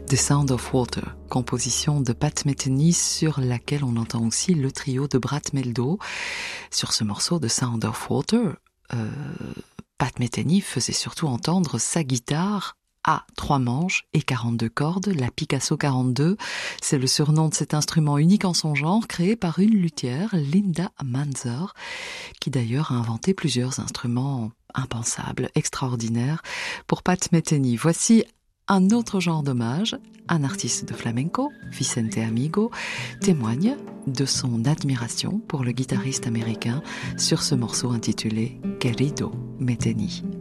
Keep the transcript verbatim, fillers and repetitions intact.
The Sound of Water, composition de Pat Metheny sur laquelle on entend aussi le trio de Brad Mehldau. Sur ce morceau de Sound of Water, euh, Pat Metheny faisait surtout entendre sa guitare à trois manches et quarante-deux cordes, la Picasso quarante-deux. C'est le surnom de cet instrument unique en son genre, créé par une luthière, Linda Manzer, qui d'ailleurs a inventé plusieurs instruments impensables, extraordinaires pour Pat Metheny. Voici un autre genre d'hommage. Un artiste de flamenco, Vicente Amigo, témoigne de son admiration pour le guitariste américain sur ce morceau intitulé Querido Metheny.